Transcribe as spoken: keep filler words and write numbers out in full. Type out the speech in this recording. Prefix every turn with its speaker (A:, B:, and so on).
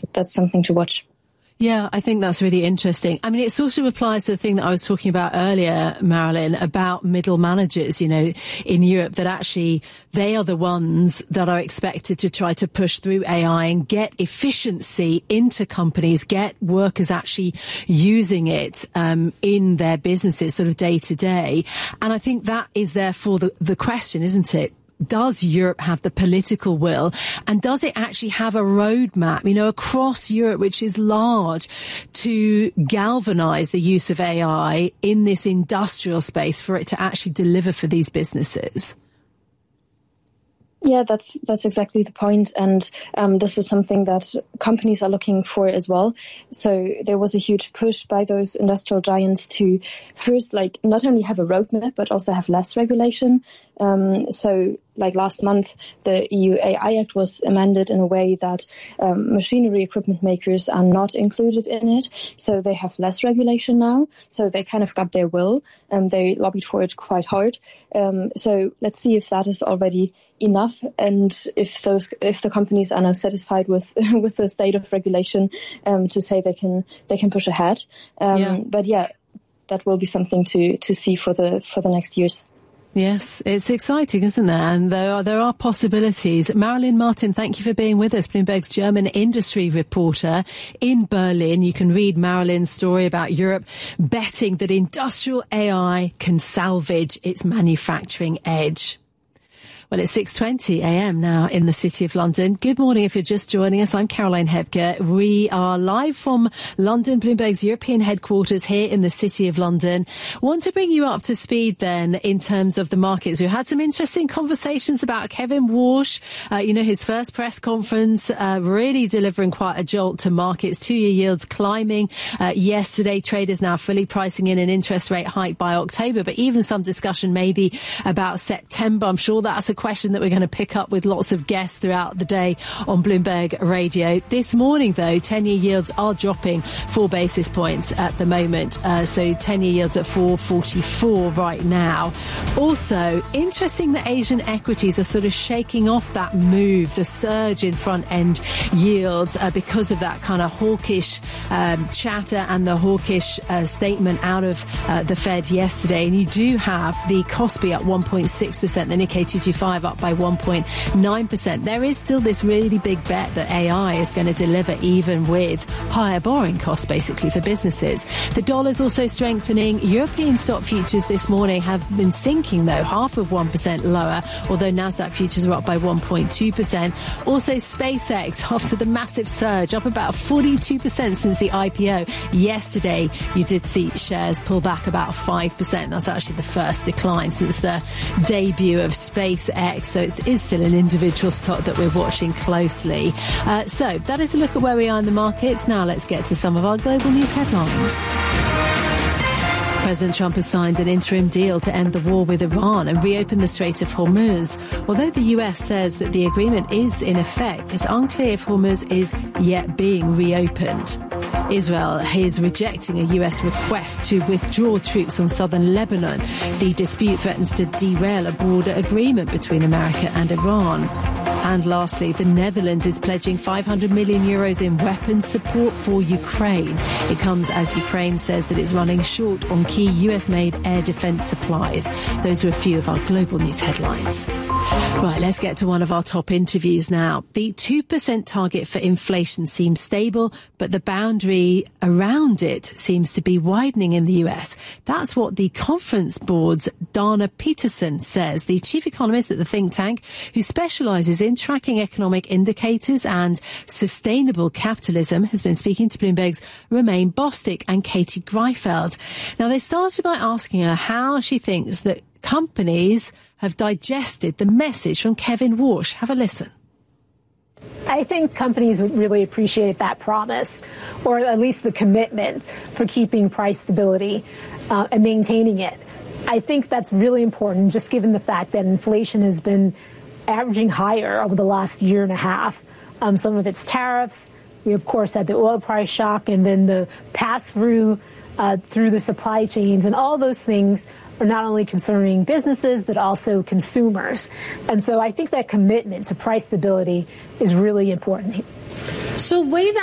A: that's that's something to watch.
B: Yeah, I think that's really interesting. I mean, it sort of applies to the thing that I was talking about earlier, Marilyn, about middle managers, you know, in Europe, that actually they are the ones that are expected to try to push through A I and get efficiency into companies, get workers actually using it um, in their businesses sort of day to day. And I think that is therefore the, the question, isn't it? Does Europe have the political will, and does it actually have a roadmap, you know, across Europe, which is large, to galvanise the use of A I in this industrial space for it to actually deliver for these businesses?
A: Yeah, that's that's exactly the point, and um, this is something that companies are looking for as well. So there was a huge push by those industrial giants to first, like, not only have a roadmap but also have less regulation. Um, so, like last month, the E U A I Act was amended in a way that um, machinery equipment makers are not included in it. So they have less regulation now. So they kind of got their will, and they lobbied for it quite hard. Um, so let's see if that is already enough, and if those if the companies are now satisfied with with the state of regulation, um, to say they can they can push ahead. Um,
B: yeah.
A: But yeah, that will be something to to see for the for the next years.
B: Yes, it's exciting, isn't there? And there are, there are possibilities. Marilyn Martin, thank you for being with us, Bloomberg's German industry reporter in Berlin. You can read Marilyn's story about Europe betting that industrial A I can salvage its manufacturing edge. Well, it's six twenty a m now in the City of London. Good morning if you're just joining us. I'm Caroline Hebke. We are live from London, Bloomberg's European headquarters here in the City of London. Want to bring you up to speed then in terms of the markets. We've had some interesting conversations about Kevin Warsh, uh, you know, his first press conference, uh, really delivering quite a jolt to markets. Two-year yields climbing. Uh, yesterday, traders now fully pricing in an interest rate hike by October, but even some discussion maybe about September. I'm sure that's a question that we're going to pick up with lots of guests throughout the day on Bloomberg Radio. This morning, though, ten-year yields are dropping four basis points at the moment. Uh, so ten-year yields at four forty-four right now. Also, interesting that Asian equities are sort of shaking off that move, the surge in front-end yields, uh, because of that kind of hawkish um, chatter and the hawkish uh, statement out of uh, the Fed yesterday. And you do have the Kospi up one point six percent, the Nikkei two twenty-five up by one point nine percent. There is still this really big bet that A I is going to deliver even with higher borrowing costs, basically, for businesses. The dollar's also strengthening. European stock futures this morning have been sinking, though, half of one percent lower, although Nasdaq futures are up by one point two percent. Also, SpaceX, after the massive surge, up about forty-two percent since the I P O. Yesterday, you did see shares pull back about five percent. That's actually the first decline since the debut of SpaceX. So it is still an individual stock that we're watching closely. Uh, so that is a look at where we are in the markets. Now let's get to some of our global news headlines. President Trump has signed an interim deal to end the war with Iran and reopen the Strait of Hormuz. Although the U S says that the agreement is in effect, it's unclear if Hormuz is yet being reopened. Israel is rejecting a U S request to withdraw troops from southern Lebanon. The dispute threatens to derail a broader agreement between America and Iran. And lastly, the Netherlands is pledging five hundred million euros in weapons support for Ukraine. It comes as Ukraine says that it's running short on key U S-made air defense supplies. Those are a few of our global news headlines. Right, let's get to one of our top interviews now. The two percent target for inflation seems stable, but the boundary around it seems to be widening in the U S. That's what the Conference Board's Dana Peterson says, the chief economist at the think tank who specialises in tracking economic indicators and sustainable capitalism, has been speaking to Bloomberg's Romain Bostick and Katie Greifeld. Now, they started by asking her how she thinks that companies have digested the message from Kevin Warsh. Have a listen.
C: I think companies would really appreciate that promise, or at least the commitment for keeping price stability uh, and maintaining it. I think that's really important, just given the fact that inflation has been averaging higher over the last year and a half. Um, some of it's tariffs. We, of course, had the oil price shock and then the pass-through uh, through the supply chains. And all those things are not only concerning businesses, but also consumers. And so I think that commitment to price stability is really important.
D: So way that